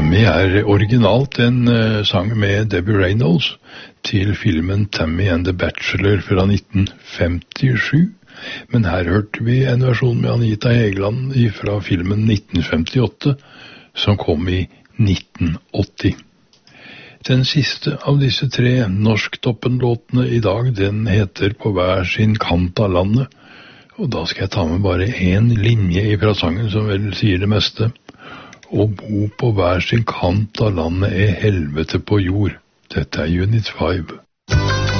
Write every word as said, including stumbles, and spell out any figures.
Tammy er originalt en uh, sang med Debbie Reynolds til filmen Tammy and the Bachelor fra nitten femtisju. Men her hørte vi en versjon med Anita Hegeland fra filmen nitten femtiåtte, som kom i nitten åtti. Den siste av disse tre norsktoppenlåtene i dag, den heter På hver sin kant av landet. Og da skal jeg ta med bare en linje fra sangen som vel sier det meste. Å bo på hver sin kant av landet er helvete på jord. Dette er Unit fem.